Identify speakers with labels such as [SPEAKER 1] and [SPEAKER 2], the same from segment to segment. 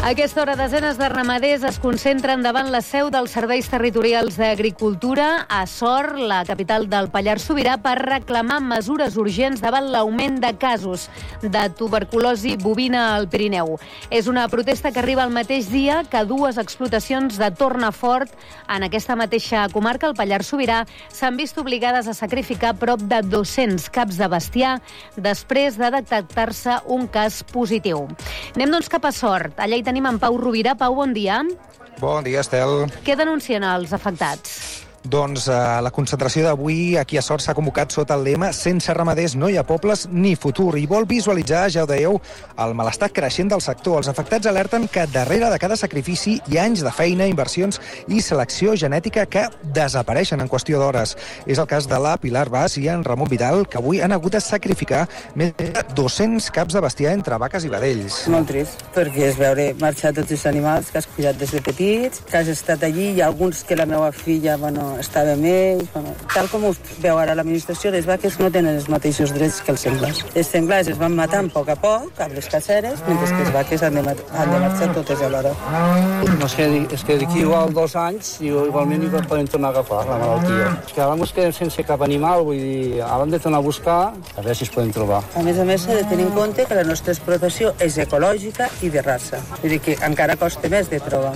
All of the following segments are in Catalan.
[SPEAKER 1] A aquesta hora, desenes de ramaders es concentren davant la seu dels serveis territorials d'agricultura a Sort, la capital del Pallars Sobirà, per reclamar mesures urgents davant l'augment de casos de tuberculosi bovina al Pirineu. És una protesta que arriba el mateix dia que dues explotacions de Tornafort en aquesta mateixa comarca, el Pallars Sobirà, s'han vist obligades a sacrificar prop de 200 caps de bestiar després de detectar-se un cas positiu. Anem doncs cap a Sort. Allà hi tenim en Pau Rovira. Pau, bon dia.
[SPEAKER 2] Bon dia, Estel.
[SPEAKER 1] Què denuncien els afectats?
[SPEAKER 2] Doncs la concentració d'avui aquí a Sort s'ha convocat sota el lema «Sense ramaders no hi ha pobles ni futur» i vol visualitzar, ja ho dèieu, el malestar creixent del sector. Els afectats alerten que darrere de cada sacrifici hi ha anys de feina, inversions i selecció genètica que desapareixen en qüestió d'hores. És el cas de la Pilar Bas i en Ramon Vidal, que avui han hagut de sacrificar més de 200 caps de bestiar entre vaques i vedells.
[SPEAKER 3] Molt trist, perquè és veure marxar tots els animals que has cuidat des de petits, que has estat allí. Hi ha alguns que la meva filla, estava amb ells. Tal com ho veu ara l'administració, les vaques no tenen els mateixos drets que els senglars. Els senglars es van matant a poc amb les caceres, mentre que les vaques han de marxar totes alhora.
[SPEAKER 4] No sé, és que d'aquí igual 2 anys igualment poden tornar a agafar la malaltia. És que ara ens quedem sense cap animal, vull dir, ara hem de tornar a buscar a veure si es poden trobar.
[SPEAKER 3] A més, s'ha de tenir en compte que la nostra explotació és ecològica i de raça. Vull dir que encara costa més de trobar.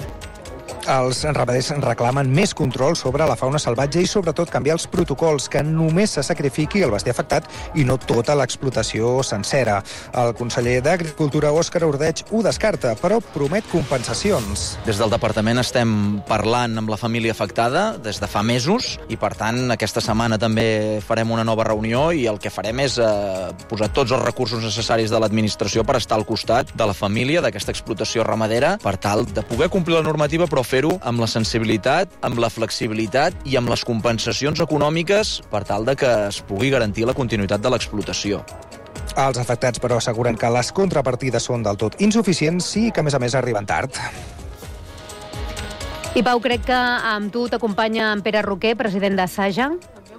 [SPEAKER 2] Els ramaders reclamen més control sobre la fauna salvatge i sobretot canviar els protocols, que només se sacrifiqui el bestiar afectat i no tota l'explotació sencera. El conseller d'Agricultura, Òscar Ordeig, ho descarta, però promet compensacions.
[SPEAKER 5] Des del departament estem parlant amb la família afectada des de fa mesos i, per tant, aquesta setmana també farem una nova reunió i el que farem és posar tots els recursos necessaris de l'administració per estar al costat de la família d'aquesta explotació ramadera per tal de poder complir la normativa, però fer-ho amb la sensibilitat, amb la flexibilitat i amb les compensacions econòmiques per tal de que es pugui garantir la continuïtat de l'explotació.
[SPEAKER 2] Els afectats, però, asseguren que les contrapartides són del tot insuficients i que, a més, arriben tard.
[SPEAKER 1] I, Pau, crec que amb tu t'acompanya en Pere Roquer, president de Saja.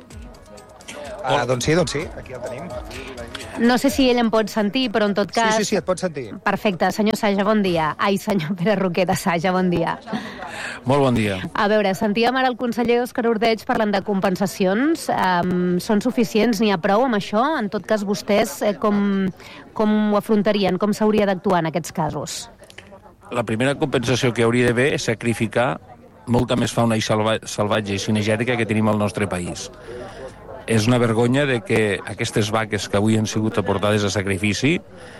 [SPEAKER 2] Doncs sí, aquí el tenim.
[SPEAKER 1] No sé si ell em pot sentir, però en tot cas...
[SPEAKER 2] Sí, et pot sentir.
[SPEAKER 1] Perfecte. Senyor Saja, bon dia. Senyor Pere Roquer de Saja, bon dia.
[SPEAKER 6] Molt bon dia.
[SPEAKER 1] A veure, sentíem ara el conseller Òscar Ordeig parlant de compensacions. Són suficients? N'hi ha prou amb això? En tot cas, vostès com ho afrontarien? Com s'hauria d'actuar en aquests casos?
[SPEAKER 6] La primera compensació que hauria d'haver és sacrificar molta més fauna i salvatge i cinegètica que tenim al nostre país. És una vergonya de que aquestes vaques que avui han sigut aportades a sacrifici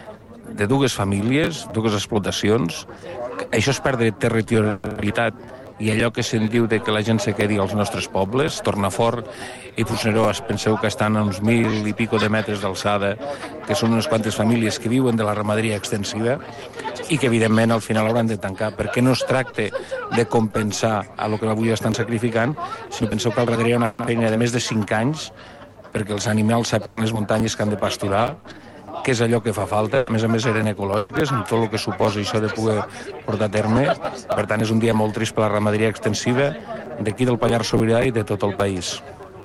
[SPEAKER 6] de dues famílies, dues explotacions, això és perdre territorialitat i allò que se'n diu de que la gent se quedi als nostres pobles. Tornafort i Puignerós, penseu que estan a uns 1.000 i pico de metres d'alçada, que són unes quantes famílies que viuen de la ramaderia extensiva i que evidentment al final hauran de tancar, perquè no es tracta de compensar a lo que avui estan sacrificant, sinó penseu que al darrere hi ha una feina de més de 5 anys perquè els animals saben les muntanyes que han de pasturar, que és allò que fa falta. A més, eren ecològiques, amb tot el que suposa això de poder portar a terme. Per tant, és un dia molt trist per la ramaderia extensiva d'aquí del Pallars Sobirà i de tot el país.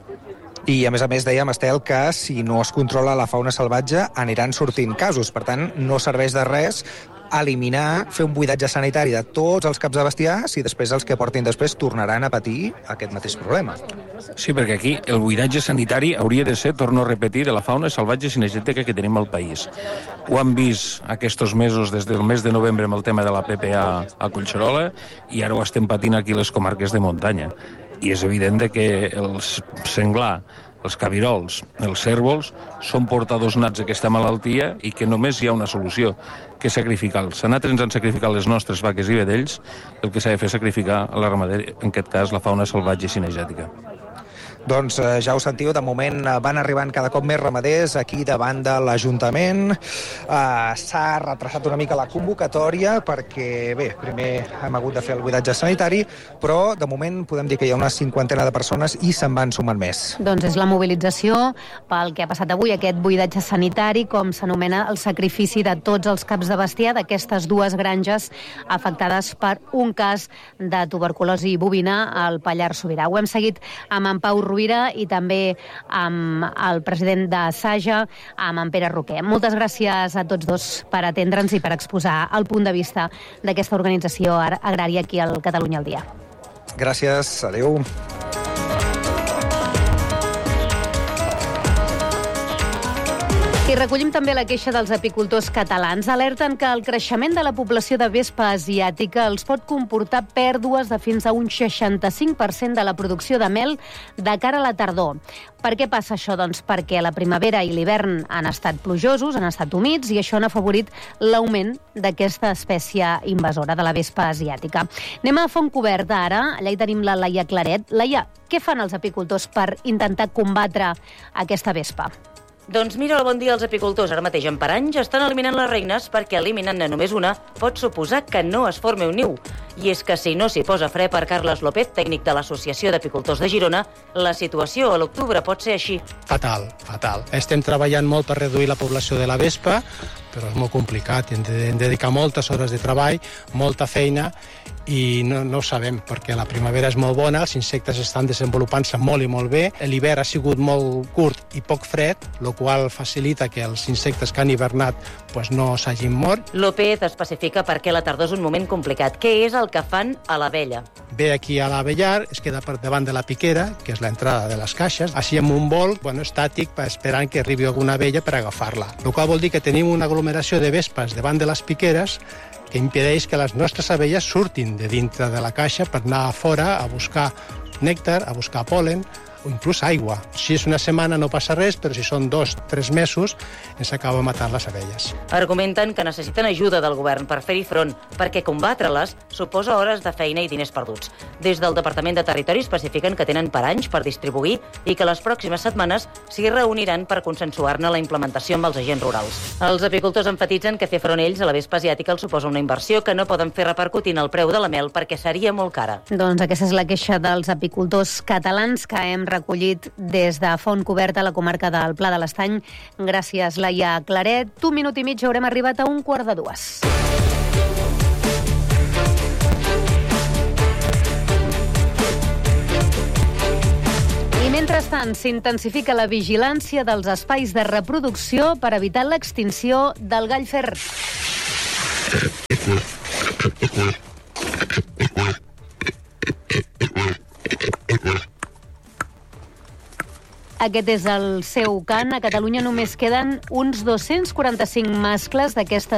[SPEAKER 2] I, a més, dèiem, Estel, que si no es controla la fauna salvatge aniran sortint casos. Per tant, no serveix de res eliminar, fer un buidatge sanitari de tots els caps de bestiar si després els que portin després tornaran a patir aquest mateix problema.
[SPEAKER 6] Sí, perquè aquí el buidatge sanitari hauria de ser, torno a repetir, de la fauna salvatge cinegètica que tenim al país. Ho han vist aquests mesos, des del mes de novembre, amb el tema de la PPA a Collserola, i ara ho estem patint aquí a les comarques de muntanya. I és evident que el senglar, els cabirols, els cérvols, són portadors nats d'aquesta malaltia i que només hi ha una solució, que és sacrificar-los. A nosaltres ens han sacrificat les nostres vaques i vedells, el que s'ha de fer és sacrificar a la ramaderia, en aquest cas la fauna salvatge i cinegètica.
[SPEAKER 2] Doncs ja ho sentiu, de moment van arribant cada cop més ramaders aquí davant de l'Ajuntament. S'ha retrasat una mica la convocatòria perquè, bé, primer hem hagut de fer el buidatge sanitari, però de moment podem dir que hi ha una 50 de persones i se'n van sumant més.
[SPEAKER 1] Doncs és la mobilització pel que ha passat avui, aquest buidatge sanitari, com s'anomena el sacrifici de tots els caps de bestiar d'aquestes dues granges afectades per un cas de tuberculosi bovina al Pallars Sobirà. Ho hem seguit amb en Pau Rovira, i també amb el president de Saja, amb en Pere Roquer. Moltes gràcies a tots dos per atendre'ns i per exposar el punt de vista d'aquesta organització agrària aquí al Catalunya al Dia.
[SPEAKER 2] Gràcies, adeu.
[SPEAKER 1] I recollim també la queixa dels apicultors catalans. Alerten que el creixement de la població de vespa asiàtica els pot comportar pèrdues de fins a un 65% de la producció de mel de cara a la tardor. Per què passa això? Doncs perquè la primavera i l'hivern han estat plujosos, han estat humits, i això ha afavorit l'augment d'aquesta espècie invasora de la vespa asiàtica. Anem a Fontcoberta ara. Allà hi tenim la Laia Claret. Laia, què fan els apicultors per intentar combatre aquesta vespa?
[SPEAKER 7] Doncs mira, bon dia als apicultors. Ara mateix en Paranys estan eliminant les reines perquè eliminant-ne només una pot suposar que no es formi un niu. I és que si no s'hi posa fre, per Carles López, tècnic de l'Associació d'Apicultors de Girona, la situació a l'octubre pot ser així.
[SPEAKER 8] Fatal, fatal. Estem treballant molt per reduir la població de la vespa, però és molt complicat. Hem de dedicar moltes hores de treball, molta feina, i no ho sabem, perquè la primavera és molt bona, els insectes estan desenvolupant-se molt i molt bé, l'hivern ha sigut molt curt i poc fred, el qual facilita que els insectes que han hivernat no s'hagin mort.
[SPEAKER 7] López especifica per què la tardor és un moment complicat. Què és el que fan a l'abella?
[SPEAKER 8] Ve aquí a l'avellar, es queda per davant de la piquera, que és l'entrada de les caixes, així amb un vol estàtic, esperant que arribi alguna abella per agafar-la. El qual vol dir que tenim una aglomeració de vespes davant de les piqueres que impedeix que les nostres abelles surtin de dintre de la caixa per anar a fora a buscar nèctar, a buscar pol·len o inclús aigua. Si és una setmana no passa res, però si són 2 o 3 mesos ens acaba matant les abelles.
[SPEAKER 7] Argumenten que necessiten ajuda del govern per fer-hi front, perquè combatre-les suposa hores de feina i diners perduts. Des del Departament de Territori especifiquen que tenen paranys per distribuir i que les pròximes setmanes s'hi reuniran per consensuar-ne la implementació amb els agents rurals. Els apicultors enfatitzen que fer front ells a la vespa asiàtica els suposa una inversió que no poden fer repercutint el preu de la mel perquè seria molt cara.
[SPEAKER 1] Doncs aquesta és la queixa dels apicultors catalans que hem recollit des de Fontcoberta, a la comarca del Pla de l'Estany. Gràcies, Laia Claret. Un minut i mig, haurem arribat a 1:45. I mentrestant, s'intensifica la vigilància dels espais de reproducció per evitar l'extinció del gall fer. Aquest és el seu cant. A Catalunya només queden uns 245 mascles d'aquesta